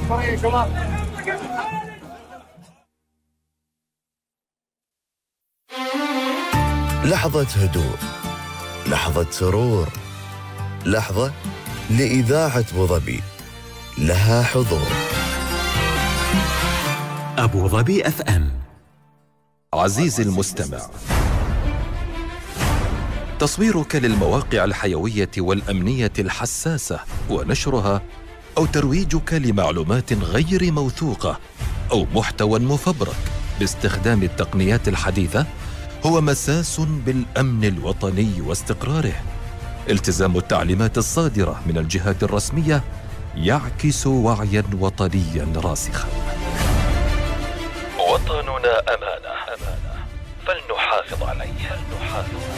لحظة هدوء، لحظة سرور، لحظة لإذاعة أبوظبي لها حضور. أبوظبي FM. عزيزي المستمع، تصويرك للمواقع الحيوية والأمنية الحساسة ونشرها أو ترويجك لمعلومات غير موثوقة أو محتوى مفبرك باستخدام التقنيات الحديثة هو مساس بالأمن الوطني واستقراره. التزام التعليمات الصادرة من الجهات الرسمية يعكس وعياً وطنياً راسخاً. وطننا أمانة فلنحافظ عليه.